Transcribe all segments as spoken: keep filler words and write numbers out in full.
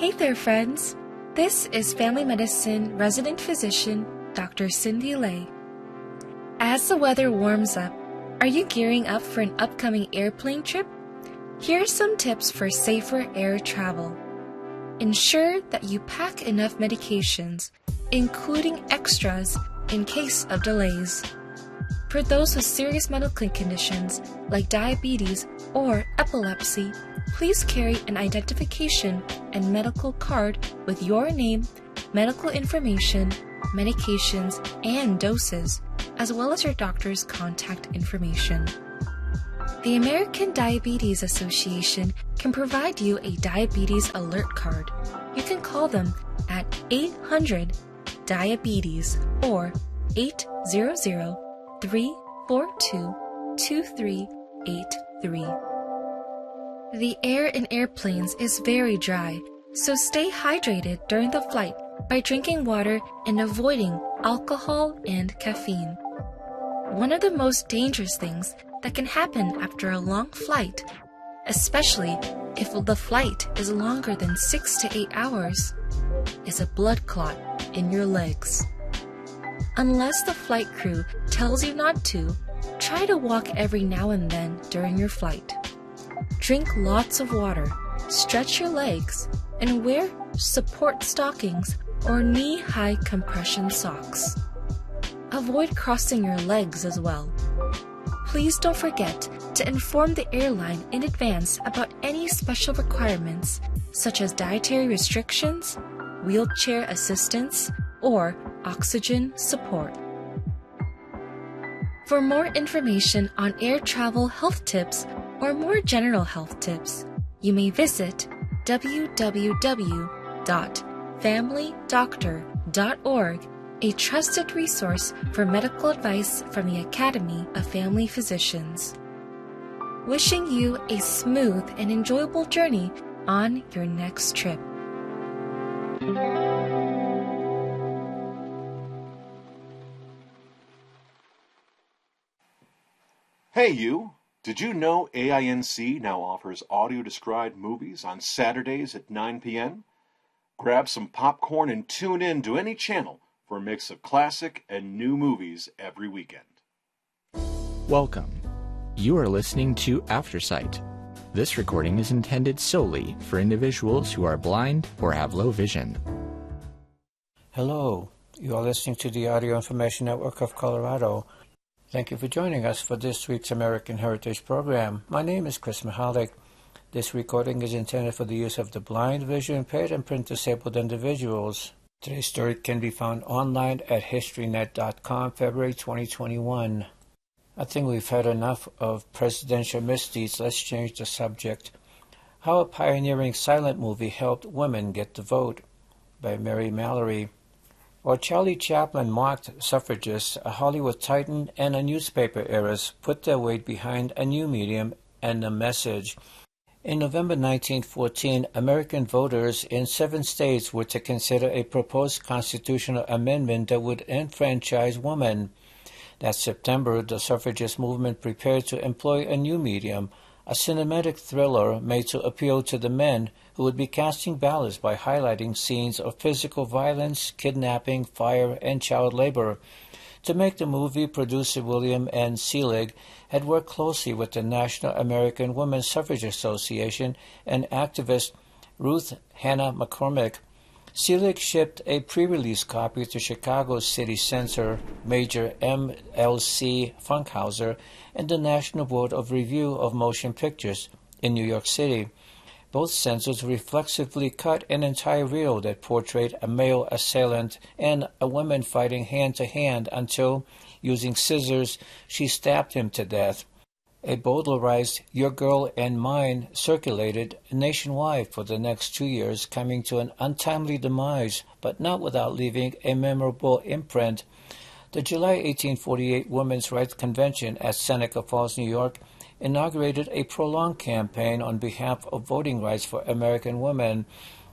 Hey there, friends. This is Family Medicine Resident Physician Doctor Cindy Lay. As the weather warms up, are you gearing up for an upcoming airplane trip? Here are some tips for safer air travel. Ensure that you pack enough medications, including extras, in case of delays. For those with serious medical conditions like diabetes or epilepsy, please carry an identification and medical card with your name, medical information, medications, and doses, as well as your doctor's contact information. The American Diabetes Association can provide you a diabetes alert card. You can call them at eight hundred diabetes or eight hundred, three four two, two three eight three. The air in airplanes is very dry, so stay hydrated during the flight by drinking water and avoiding alcohol and caffeine. One of the most dangerous things that can happen after a long flight, especially if the flight is longer than six to eight hours, is a blood clot in your legs. Unless the flight crew tells you not to, try to walk every now and then during your flight. Drink lots of water, stretch your legs, and wear support stockings or knee-high compression socks. Avoid crossing your legs as well. Please don't forget to inform the airline in advance about any special requirements such as dietary restrictions, wheelchair assistance, or oxygen support. For more information on air travel health tips or more general health tips, you may visit w w w dot family doctor dot org, a trusted resource for medical advice from the Academy of Family Physicians. Wishing you a smooth and enjoyable journey on your next trip. Hey you! Did you know A I N C now offers audio-described movies on Saturdays at nine p m? Grab some popcorn and tune in to any channel for a mix of classic and new movies every weekend. Welcome. You are listening to Aftersight. This recording is intended solely for individuals who are blind or have low vision. Hello. You are listening to the Audio Information Network of Colorado. Thank you for joining us for this week's American Heritage Program. My name is Chris Mahalik. This recording is intended for the use of the blind, visually impaired, and print-disabled individuals. Today's story can be found online at history net dot com, February twenty twenty-one. I think we've had enough of presidential misdeeds. Let's change the subject. How a Pioneering Silent Movie Helped Women Get the Vote, by Mary Mallory. While Charlie Chaplin mocked suffragists, a Hollywood titan and a newspaper heiress put their weight behind a new medium and a message. In November nineteen fourteen, American voters in seven states were to consider a proposed constitutional amendment that would enfranchise women. That September, the suffragist movement prepared to employ a new medium, a cinematic thriller made to appeal to the men who would be casting ballots by highlighting scenes of physical violence, kidnapping, fire, and child labor. To make the movie, producer William N. Selig had worked closely with the National American Women's Suffrage Association and activist Ruth Hanna McCormick. Selig shipped a pre-release copy to Chicago's city censor, Major M L C Funkhauser, and the National Board of Review of Motion Pictures in New York City. Both censors reflexively cut an entire reel that portrayed a male assailant and a woman fighting hand-to-hand until, using scissors, she stabbed him to death. A bowdlerized Your Girl and Mine circulated nationwide for the next two years, coming to an untimely demise, but not without leaving a memorable imprint. The July eighteen forty-eight Women's Rights Convention at Seneca Falls, New York, inaugurated a prolonged campaign on behalf of voting rights for American women.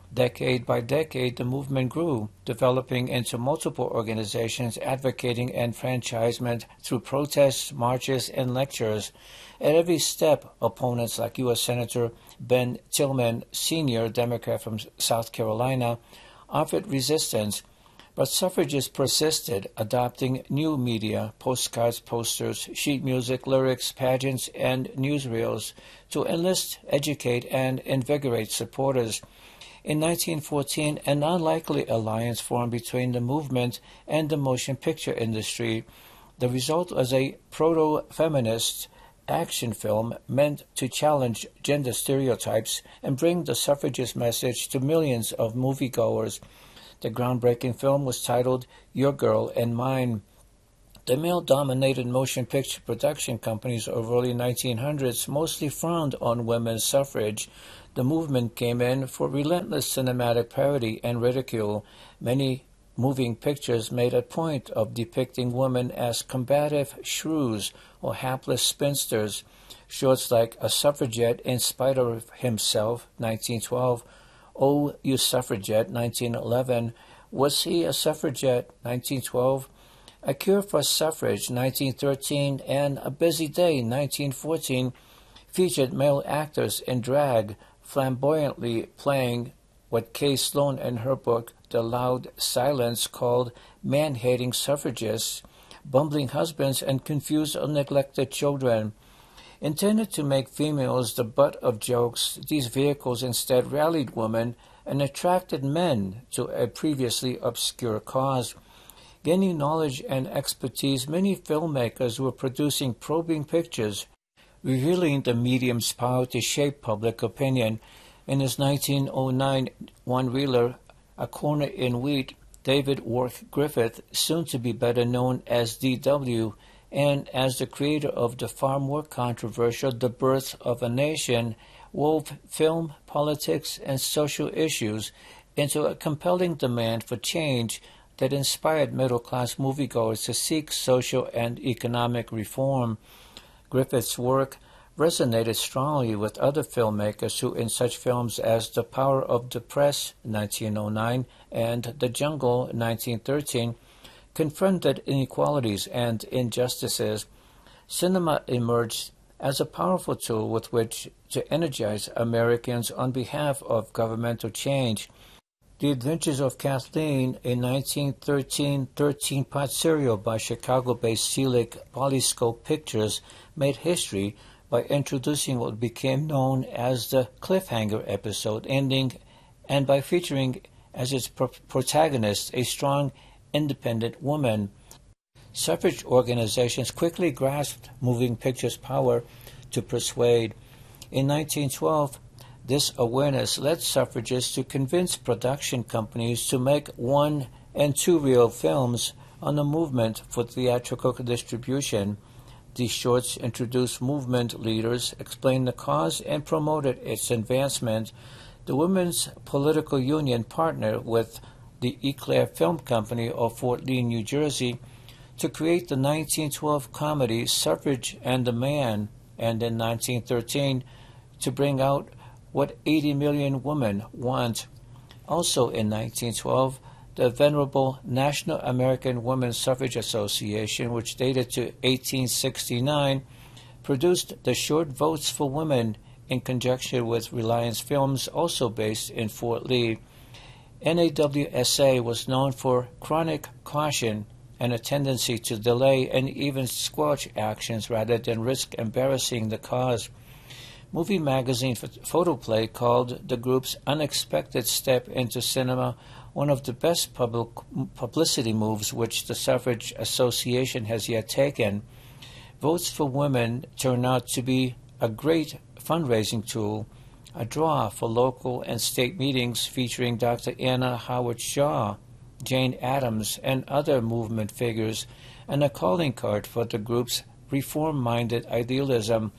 Decade by decade, the movement grew, developing into multiple organizations advocating enfranchisement through protests, marches, and lectures. At every step, opponents like U S Senator Ben Tillman, Senior Democrat from South Carolina, offered resistance, but suffragists persisted, adopting new media, postcards, posters, sheet music, lyrics, pageants, and newsreels to enlist, educate, and invigorate supporters. In nineteen fourteen, an unlikely alliance formed between the movement and the motion picture industry. The result was a proto-feminist action film meant to challenge gender stereotypes and bring the suffragist message to millions of moviegoers. The groundbreaking film was titled Your Girl and Mine. The male-dominated motion picture production companies of early nineteen hundreds mostly frowned on women's suffrage. The movement came in for relentless cinematic parody and ridicule. Many moving pictures made a point of depicting women as combative shrews or hapless spinsters. Shorts like A Suffragette in Spite of Himself, nineteen twelve, Oh, You Suffragette, nineteen eleven, Was He a Suffragette, nineteen twelve, A Cure for Suffrage, nineteen thirteen, and A Busy Day, nineteen fourteen, featured male actors in drag, flamboyantly playing what Kay Sloan in her book The Loud Silence called man-hating suffragists, bumbling husbands, and confused or neglected children. Intended to make females the butt of jokes, these vehicles instead rallied women and attracted men to a previously obscure cause. Gaining knowledge and expertise, many filmmakers were producing probing pictures, revealing the medium's power to shape public opinion. In his nineteen oh nine one-reeler, A Corner in Wheat, David Wark Griffith, soon to be better known as D W, and as the creator of the far more controversial The Birth of a Nation, wove film, politics, and social issues into a compelling demand for change that inspired middle-class moviegoers to seek social and economic reform. Griffith's work resonated strongly with other filmmakers who, in such films as The Power of the Press, nineteen oh nine, and The Jungle, nineteen thirteen, confronted inequalities and injustices. Cinema emerged as a powerful tool with which to energize Americans on behalf of governmental change. The Adventures of Kathleen, a nineteen thirteen thirteen-part serial by Chicago-based Selig Polyscope Pictures, made history by introducing what became known as the cliffhanger episode ending, and by featuring as its pro- protagonist a strong, independent woman. Suffrage organizations quickly grasped moving pictures' power to persuade. In nineteen twelve, this awareness led suffragists to convince production companies to make one and two reel films on the movement for theatrical distribution. These shorts introduced movement leaders, explained the cause, and promoted its advancement. The Women's Political Union partnered with the Eclair Film Company of Fort Lee, New Jersey, to create the nineteen twelve comedy Suffrage and the Man, and in nineteen thirteen to bring out What eighty Million Women Want. Also in nineteen twelve, the venerable National American Women's Suffrage Association, which dated to eighteen sixty-nine, produced the short Votes for Women in conjunction with Reliance Films, also based in Fort Lee. N A W S A was known for chronic caution and a tendency to delay and even squelch actions rather than risk embarrassing the cause. Movie magazine Photoplay called the group's unexpected step into cinema one of the best public publicity moves which the Suffrage Association has yet taken. Votes for Women turned out to be a great fundraising tool, a draw for local and state meetings featuring Doctor Anna Howard Shaw, Jane Addams, and other movement figures, and a calling card for the group's reform-minded idealism.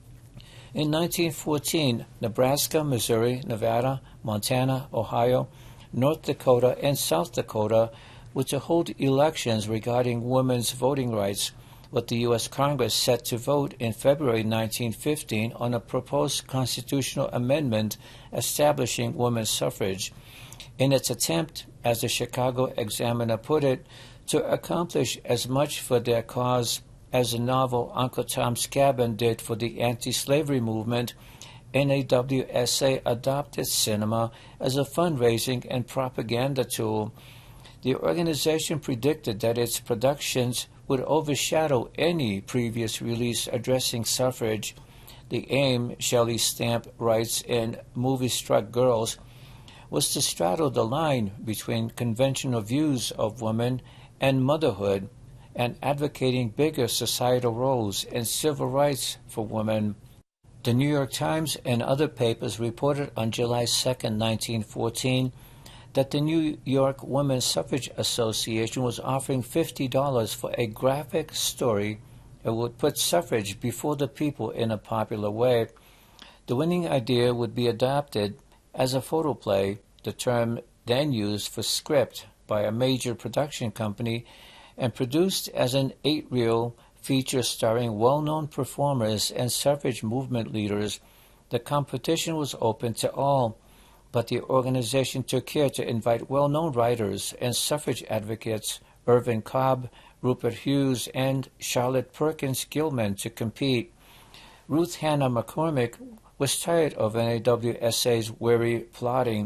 In nineteen fourteen, Nebraska, Missouri, Nevada, Montana, Ohio, North Dakota, and South Dakota were to hold elections regarding women's voting rights. with the U S Congress set to vote in February nineteen fifteen on a proposed constitutional amendment establishing women's suffrage. In its attempt, as the Chicago Examiner put it, to accomplish as much for their cause as the novel Uncle Tom's Cabin did for the anti-slavery movement, N A W S A adopted cinema as a fundraising and propaganda tool. The organization predicted that its productions would overshadow any previous release addressing suffrage. The aim, Shelley Stamp writes in Movie Struck Girls, was to straddle the line between conventional views of women and motherhood and advocating bigger societal roles and civil rights for women. The New York Times and other papers reported on July second, nineteen fourteen, that the New York Women's Suffrage Association was offering fifty dollars for a graphic story that would put suffrage before the people in a popular way. The winning idea would be adopted as a photoplay, the term then used for script, by a major production company, and produced as an eight-reel feature starring well-known performers and suffrage movement leaders. The competition was open to all, but the organization took care to invite well-known writers and suffrage advocates, Irvin Cobb, Rupert Hughes, and Charlotte Perkins Gilman, to compete. Ruth Hanna McCormick was tired of N A W S A's weary plotting.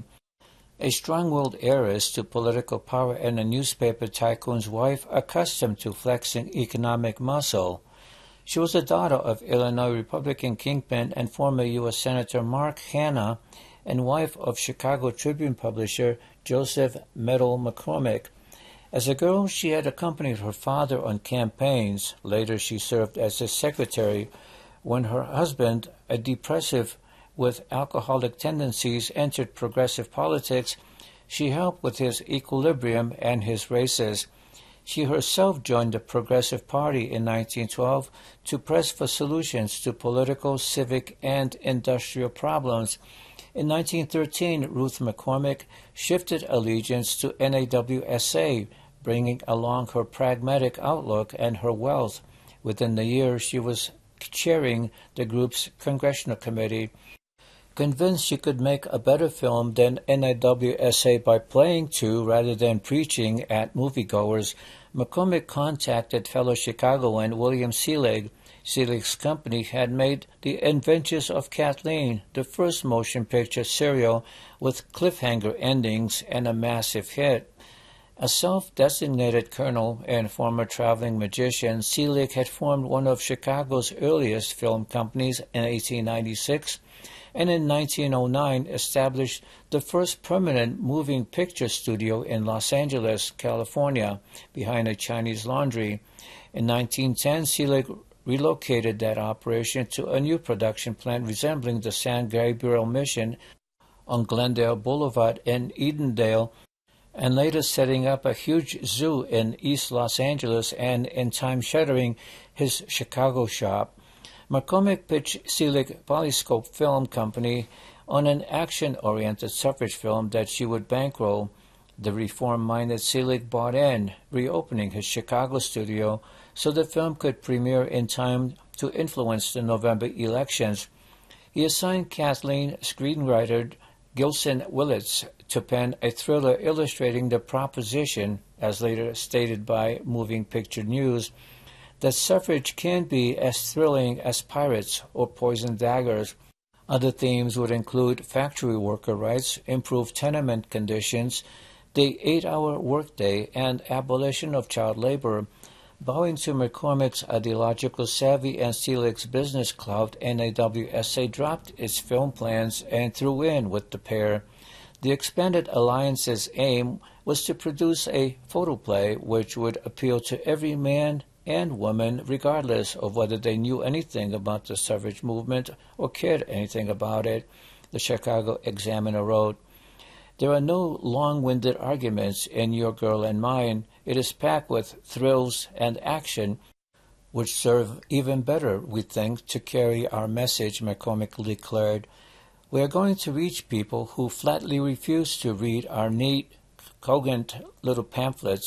A strong-willed heiress to political power and a newspaper tycoon's wife accustomed to flexing economic muscle. She was the daughter of Illinois Republican kingpin and former U S Senator Mark Hanna and wife of Chicago Tribune publisher Joseph Medill McCormick. As a girl, she had accompanied her father on campaigns. Later, she served as his secretary. When her husband, a depressive with alcoholic tendencies, entered progressive politics, she helped with his equilibrium and his races. She herself joined the Progressive Party in nineteen twelve to press for solutions to political, civic, and industrial problems. In nineteen thirteen, Ruth McCormick shifted allegiance to N A W S A, bringing along her pragmatic outlook and her wealth. Within the year, she was chairing the group's congressional committee. Convinced she could make a better film than N A W S A by playing to rather than preaching at moviegoers, McCormick contacted fellow Chicagoan William Seelig. Seelig's company had made The Adventures of Kathleen, the first motion picture serial with cliffhanger endings and a massive hit. A self-designated colonel and former traveling magician, Seelig had formed one of Chicago's earliest film companies in eighteen ninety-six, and in nineteen oh nine established the first permanent moving picture studio in Los Angeles, California, behind a Chinese laundry. In nineteen ten, Seelig relocated that operation to a new production plant resembling the San Gabriel Mission on Glendale Boulevard in Edendale, and later setting up a huge zoo in East Los Angeles and in time shuttering his Chicago shop. McCormick pitched Seelig Polyscope Film Company on an action-oriented suffrage film that she would bankroll. The reform-minded Seelig bought in, reopening his Chicago studio so the film could premiere in time to influence the November elections. He assigned Kathleen screenwriter Gilson Willits to pen a thriller illustrating the proposition, as later stated by Moving Picture News, that suffrage can be as thrilling as pirates or poisoned daggers. Other themes would include factory worker rights, improved tenement conditions, the eight-hour workday, and abolition of child labor. Bowing to McCormick's ideological savvy and Seelig's business clout, N A W S A dropped its film plans and threw in with the pair. The expanded alliance's aim was to produce a photoplay which would appeal to every man and woman, regardless of whether they knew anything about the suffrage movement or cared anything about it, the Chicago Examiner wrote. There are no long-winded arguments in Your Girl and Mine. It is packed with thrills and action, which serve even better, we think, to carry our message, McCormick declared. We are going to reach people who flatly refuse to read our neat, cogent little pamphlets.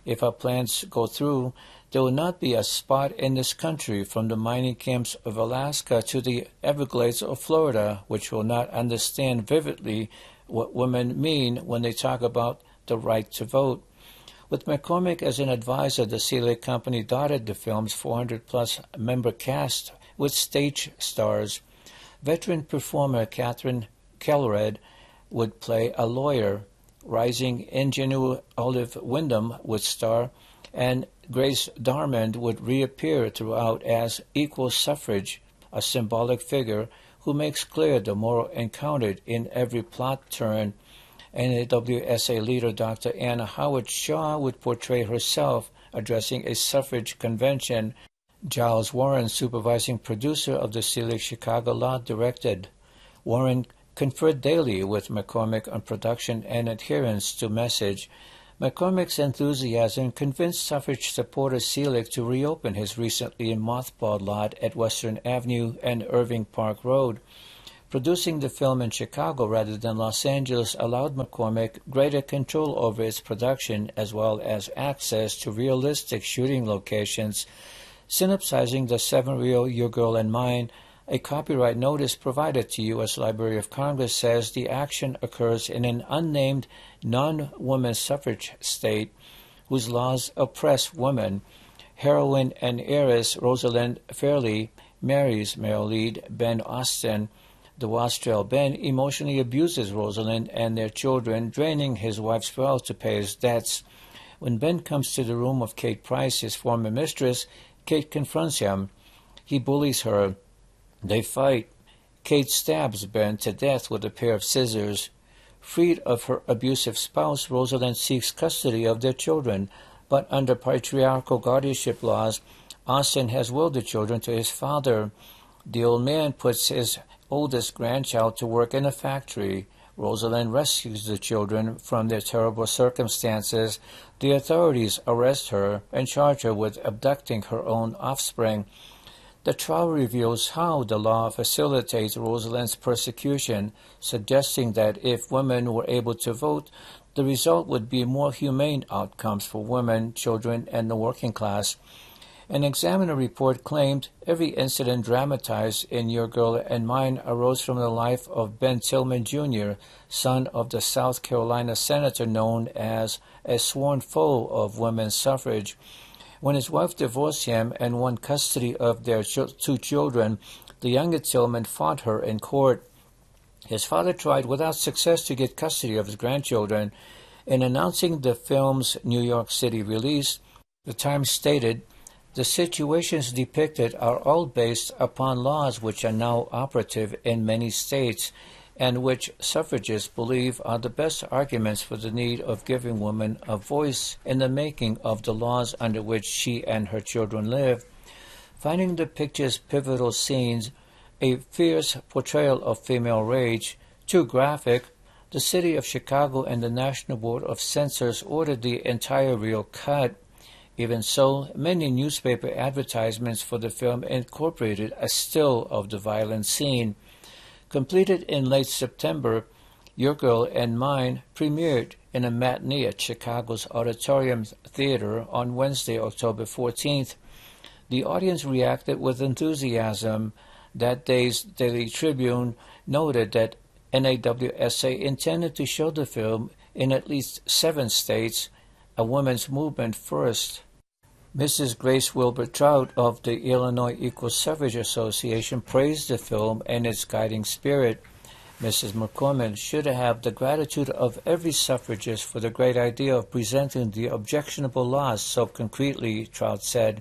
If our plans go through, there will not be a spot in this country from the mining camps of Alaska to the Everglades of Florida which will not understand vividly what women mean when they talk about the right to vote. With McCormick as an advisor, the Selig Company dotted the film's four hundred plus member cast with stage stars. Veteran performer Catherine Kellered would play a lawyer. Rising ingenue Olive Wyndham would star, and Grace Darmond would reappear throughout as equal suffrage, a symbolic figure who makes clear the moral encountered in every plot turn. N A W S A leader Doctor Anna Howard Shaw would portray herself addressing a suffrage convention. Giles Warren, supervising producer of the Selig Chicago lot, directed. Warren conferred daily with McCormick on production and adherence to message. McCormick's enthusiasm convinced suffrage supporter Selig to reopen his recently mothballed lot at Western Avenue and Irving Park Road. Producing the film in Chicago rather than Los Angeles allowed McCormick greater control over its production as well as access to realistic shooting locations. Synopsizing the seven-reel Your Girl and Mine, a copyright notice provided to U S Library of Congress says the action occurs in an unnamed non-woman suffrage state whose laws oppress women. Heroine and heiress Rosalind Fairley marries male lead Ben Austin. The wastrel Ben emotionally abuses Rosalind and their children, draining his wife's wealth to pay his debts. When Ben comes to the room of Kate Price, his former mistress, Kate confronts him. He bullies her. They fight. Kate stabs Ben to death with a pair of scissors. Freed of her abusive spouse, Rosalind seeks custody of their children, but under patriarchal guardianship laws, Austin has willed the children to his father. The old man puts his oldest grandchild to work in a factory. Rosalind rescues the children from their terrible circumstances. The authorities arrest her and charge her with abducting her own offspring. The trial reveals how the law facilitates Rosalind's persecution, suggesting that if women were able to vote, the result would be more humane outcomes for women, children, and the working class. An Examiner report claimed every incident dramatized in Your Girl and Mine arose from the life of Ben Tillman Junior, son of the South Carolina senator known as a sworn foe of women's suffrage. When his wife divorced him and won custody of their ch- two children, the younger Tillman fought her in court. His father tried without success to get custody of his grandchildren. In announcing the film's New York City release, the Times stated, "The situations depicted are all based upon laws which are now operative in many states and which suffragists believe are the best arguments for the need of giving women a voice in the making of the laws under which she and her children live." Finding the picture's pivotal scenes a fierce portrayal of female rage too graphic, the City of Chicago and the National Board of Censors ordered the entire reel cut. Even so, many newspaper advertisements for the film incorporated a still of the violent scene. Completed in late September, Your Girl and Mine premiered in a matinee at Chicago's Auditorium Theater on Wednesday, October fourteenth. The audience reacted with enthusiasm. That day's Daily Tribune noted that N A W S A intended to show the film in at least seven states, a women's movement first. Missus Grace Wilbur Trout of the Illinois Equal Suffrage Association praised the film and its guiding spirit. Missus McCormick should have the gratitude of every suffragist for the great idea of presenting the objectionable laws so concretely, Trout said.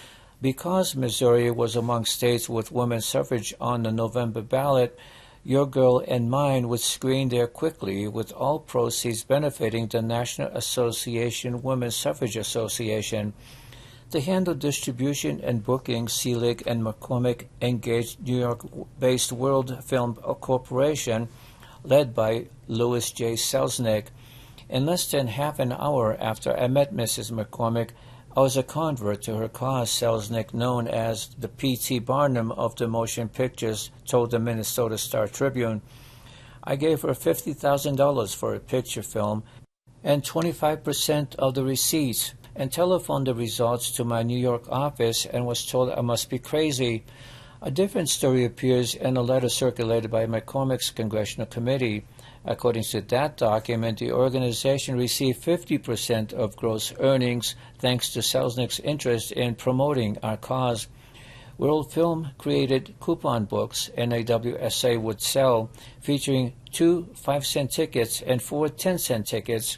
Because Missouri was among states with women's suffrage on the November ballot, Your Girl and Mine would screen there quickly, with all proceeds benefiting the National Association Women's Suffrage Association. To handle distribution and booking, Selig and McCormick engaged New York-based World Film Corporation, led by Louis J. Selznick. In less than half an hour after I met Missus McCormick, I was a convert to her cause, Selznick, known as the P T Barnum of the motion pictures, told the Minnesota Star Tribune. I gave her fifty thousand dollars for a picture film and twenty-five percent of the receipts, and telephoned the results to my New York office and was told I must be crazy. A different story appears in a letter circulated by McCormick's congressional committee. According to that document, the organization received fifty percent of gross earnings thanks to Selznick's interest in promoting our cause. World Film created coupon books N A W S A would sell, featuring two five-cent tickets and four ten-cent tickets,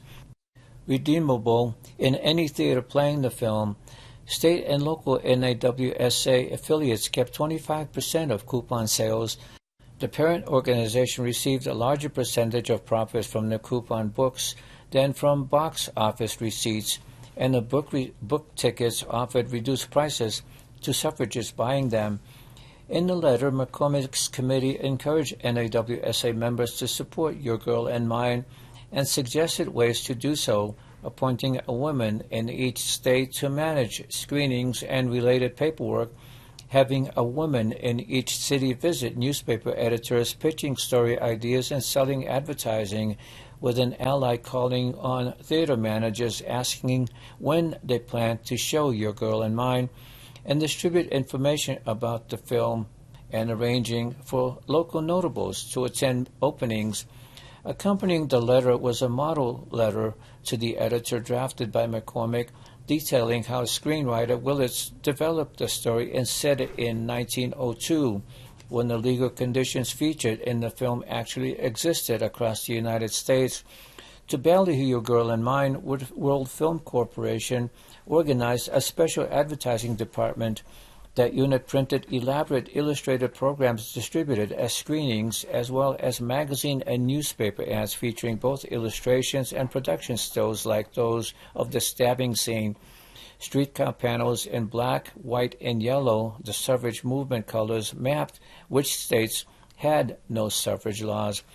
redeemable in any theater playing the film. State and local N A W S A affiliates kept twenty-five percent of coupon sales. The parent organization received a larger percentage of profits from the coupon books than from box office receipts, and the book, re- book tickets offered reduced prices to suffragists buying them. In the letter, McCormick's committee encouraged N A W S A members to support Your Girl and Mine and suggested ways to do so, appointing a woman in each state to manage screenings and related paperwork, having a woman in each city visit newspaper editors pitching story ideas and selling advertising, with an ally calling on theater managers asking when they plan to show Your Girl and Mine, and distribute information about the film, and arranging for local notables to attend openings. Accompanying the letter was a model letter to the editor drafted by McCormick, detailing how screenwriter Willits developed the story and set it in nineteen oh two, when the legal conditions featured in the film actually existed across the United States. To ballyhoo Your Girl and Mine, World Film Corporation organized a special advertising department. That unit printed elaborate illustrated programs distributed as screenings, as well as magazine and newspaper ads featuring both illustrations and production stills like those of the stabbing scene. Streetcar panels in black, white, and yellow, the suffrage movement colors, mapped which states had no suffrage laws.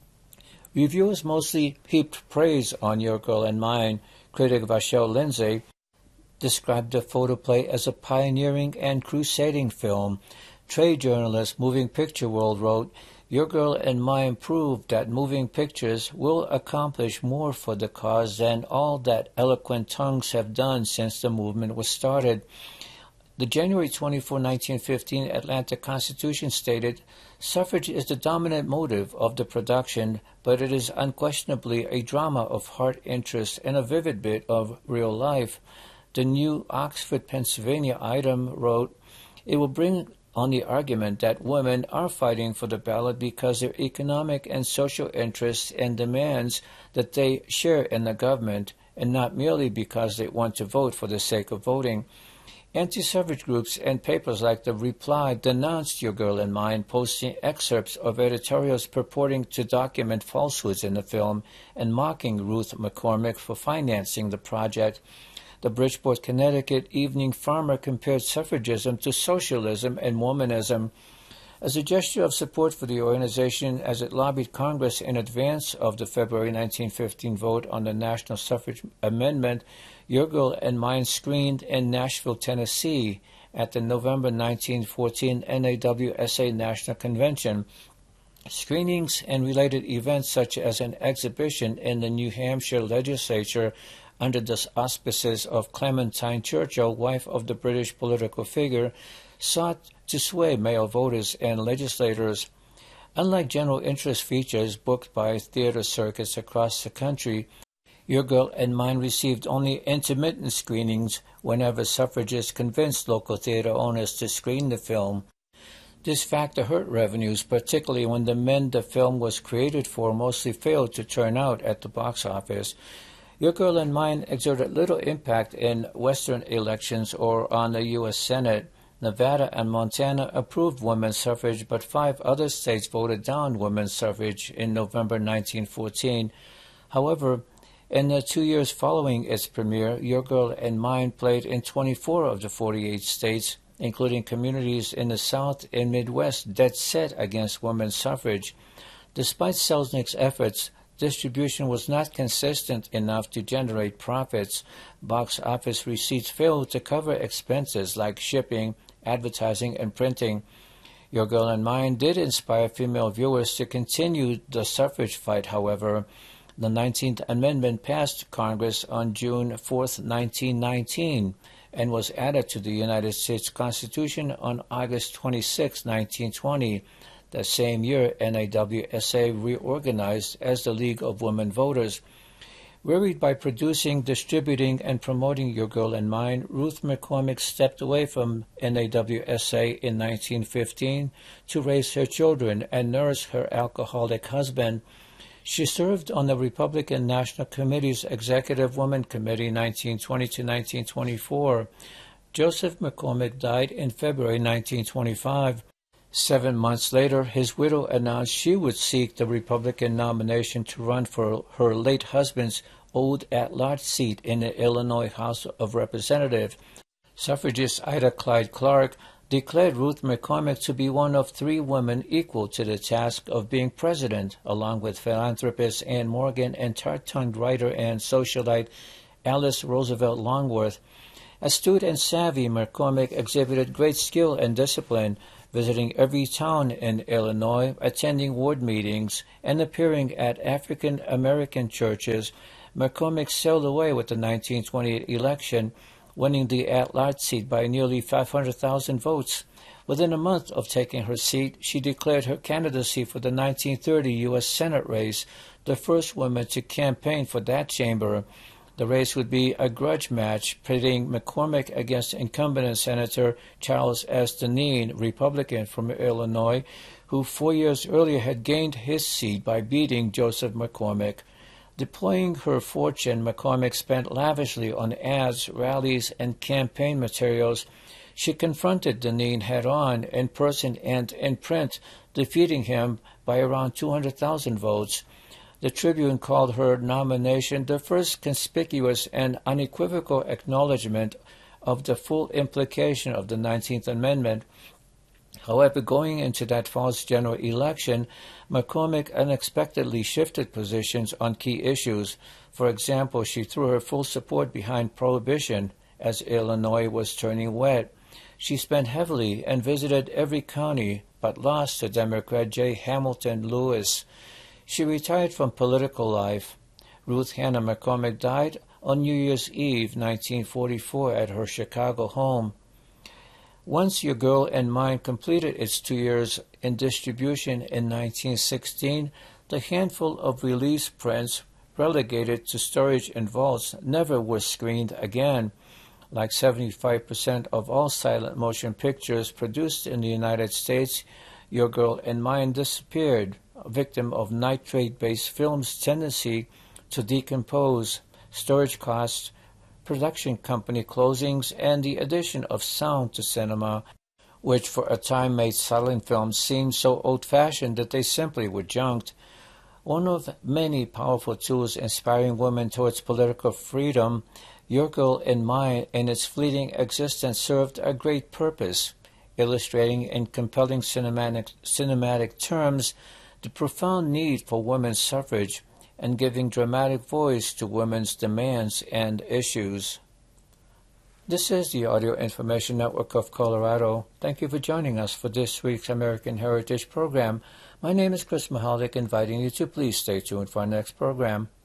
Reviewers mostly heaped praise on Your Girl and Mine. Critic Vachel Lindsay described the photoplay as a pioneering and crusading film. Trade journalist Moving Picture World wrote, Your Girl and Mine proved that moving pictures will accomplish more for the cause than all that eloquent tongues have done since the movement was started. The January twenty-fourth, nineteen fifteen Atlanta Constitution stated, suffrage is the dominant motive of the production, but it is unquestionably a drama of heart, interest, and a vivid bit of real life. The New Oxford, Pennsylvania item wrote, it will bring on the argument that women are fighting for the ballot because their economic and social interests and demands that they share in the government, and not merely because they want to vote for the sake of voting. Anti-suffrage groups and papers like The Reply denounced Your Girl and Mine, posting excerpts of editorials purporting to document falsehoods in the film and mocking Ruth McCormick for financing the project. The Bridgeport, Connecticut Evening Farmer compared suffragism to socialism and Mormonism. As a gesture of support for the organization as it lobbied Congress in advance of the February nineteen fifteen vote on the National Suffrage Amendment, Your Girl and Mine screened in Nashville, Tennessee at the November nineteen fourteen N A W S A National Convention. Screenings and related events such as an exhibition in the New Hampshire legislature under the auspices of Clementine Churchill, wife of the British political figure, sought to sway male voters and legislators. Unlike general interest features booked by theater circuits across the country, Your Girl and Mine received only intermittent screenings whenever suffragists convinced local theater owners to screen the film. This factor hurt revenues, particularly when the men the film was created for mostly failed to turn out at the box office. Your Girl and Mine exerted little impact in Western elections or on the U S Senate. Nevada and Montana approved women's suffrage, but five other states voted down women's suffrage in November nineteen fourteen. However, in the two years following its premiere, Your Girl and Mine played in twenty-four of the forty-eight states, including communities in the South and Midwest dead set against women's suffrage. Despite Selznick's efforts, distribution was not consistent enough to generate profits. Box office receipts failed to cover expenses like shipping, advertising, and printing. Your Girl and Mine did inspire female viewers to continue the suffrage fight, however. The nineteenth Amendment passed Congress on June fourth, nineteen nineteen, and was added to the United States Constitution on August twenty-sixth, nineteen twenty. That same year, N A W S A reorganized as the League of Women Voters. Wearied by producing, distributing, and promoting Your Girl and Mine, Ruth McCormick stepped away from N A W S A in nineteen fifteen to raise her children and nurse her alcoholic husband. She served on the Republican National Committee's Executive Women Committee nineteen twenty to nineteen twenty-four. Joseph McCormick died in February nineteen twenty-five. Seven months later, his widow announced she would seek the Republican nomination to run for her late husband's old at-large seat in the Illinois House of Representatives. Suffragist Ida Clyde Clark declared Ruth McCormick to be one of three women equal to the task of being president, along with philanthropist Anne Morgan and tart-tongued writer and socialite Alice Roosevelt Longworth. Astute and savvy, McCormick exhibited great skill and discipline, visiting every town in Illinois, attending ward meetings, and appearing at African American churches. McCormick sailed away with the nineteen twenty-eight election, winning the at-large seat by nearly five hundred thousand votes. Within a month of taking her seat, she declared her candidacy for the nineteen thirty U S Senate race, the first woman to campaign for that chamber. The race would be a grudge match, pitting McCormick against incumbent Senator Charles S. Deneen, Republican from Illinois, who four years earlier had gained his seat by beating Joseph McCormick. Deploying her fortune, McCormick spent lavishly on ads, rallies, and campaign materials. She confronted Deneen head-on, in person and in print, defeating him by around two hundred thousand votes. The Tribune called her nomination the first conspicuous and unequivocal acknowledgement of the full implication of the nineteenth Amendment. However, going into that fall's general election, McCormick unexpectedly shifted positions on key issues. For example, she threw her full support behind prohibition as Illinois was turning wet. She spent heavily and visited every county, but lost to Democrat J. Hamilton Lewis. She retired from political life. Ruth Hannah McCormick died on New Year's Eve, nineteen forty-four, at her Chicago home. Once Your Girl and Mine completed its two years in distribution in nineteen sixteen, the handful of release prints relegated to storage in vaults never were screened again. Like seventy-five percent of all silent motion pictures produced in the United States, Your Girl and Mine disappeared, a victim of nitrate-based film's tendency to decompose, storage costs, production company closings, and the addition of sound to cinema, which for a time made silent films seem so old-fashioned that they simply were junked. One of many powerful tools inspiring women towards political freedom, Your Girl and Mine in its fleeting existence served a great purpose, illustrating in compelling cinematic, cinematic terms the profound need for women's suffrage and giving dramatic voice to women's demands and issues. This is the Audio Information Network of Colorado. Thank you for joining us for this week's American Heritage program. My name is Chris Mahalik, inviting you to please stay tuned for our next program.